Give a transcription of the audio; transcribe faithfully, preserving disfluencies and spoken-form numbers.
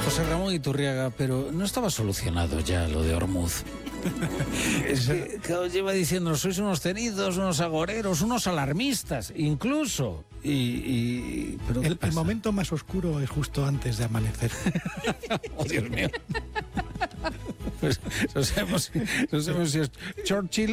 José Ramón Iturriaga, pero no estaba solucionado ya lo de Ormuz. Es que, claro, lleva diciendo, sois unos cenidos, unos agoreros, unos alarmistas, incluso. Y, y pero el, el momento más oscuro es justo antes de amanecer. Oh, Dios mío. Pues no sabemos, no sabemos si es Churchill